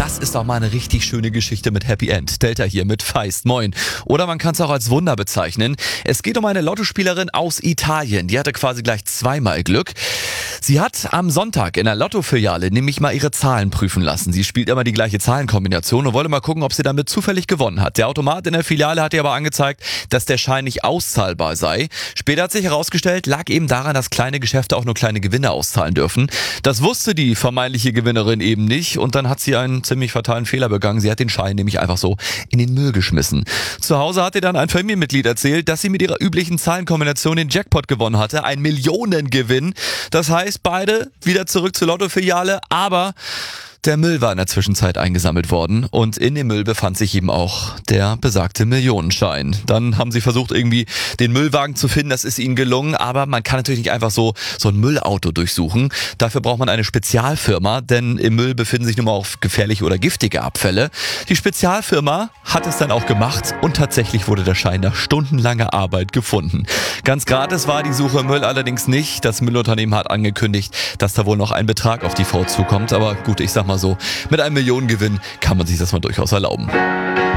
Das ist doch mal eine richtig schöne Geschichte mit Happy End. Delta hier mit Feist, moin. Oder man kann es auch als Wunder bezeichnen. Es geht um eine Lottospielerin aus Italien. Die hatte quasi gleich zweimal Glück. Sie hat am Sonntag in der Lottofiliale nämlich mal ihre Zahlen prüfen lassen. Sie spielt immer die gleiche Zahlenkombination und wollte mal gucken, ob sie damit zufällig gewonnen hat. Der Automat in der Filiale hat ihr aber angezeigt, dass der Schein nicht auszahlbar sei. Später hat sich herausgestellt, lag eben daran, dass kleine Geschäfte auch nur kleine Gewinne auszahlen dürfen. Das wusste die vermeintliche Gewinnerin eben nicht und dann hat sie einen ziemlich fatalen Fehler begangen. Sie hat den Schein nämlich einfach so in den Müll geschmissen. Zu Hause hat ihr dann ein Familienmitglied erzählt, dass sie mit ihrer üblichen Zahlenkombination den Jackpot gewonnen hatte. Ein Millionengewinn. Das heißt, beide wieder zurück zur Lottofiliale, aber der Müll war in der Zwischenzeit eingesammelt worden und in dem Müll befand sich eben auch der besagte Millionenschein. Dann haben sie versucht, irgendwie den Müllwagen zu finden, das ist ihnen gelungen, aber man kann natürlich nicht einfach so ein Müllauto durchsuchen. Dafür braucht man eine Spezialfirma, denn im Müll befinden sich nun mal auch gefährliche oder giftige Abfälle. Die Spezialfirma hat es dann auch gemacht und tatsächlich wurde der Schein nach stundenlanger Arbeit gefunden. Ganz gratis war die Suche im Müll allerdings nicht. Das Müllunternehmen hat angekündigt, dass da wohl noch ein Betrag auf die Frau zukommt, aber gut, ich sag mal so, mit einem Millionengewinn kann man sich das mal durchaus erlauben.